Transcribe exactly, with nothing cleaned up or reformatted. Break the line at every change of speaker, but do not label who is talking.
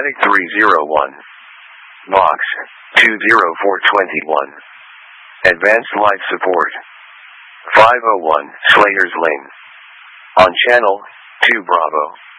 Medic three zero one. Box two zero four two one. Advanced Life Support. five oh one, Slayers Lane. On Channel two Bravo.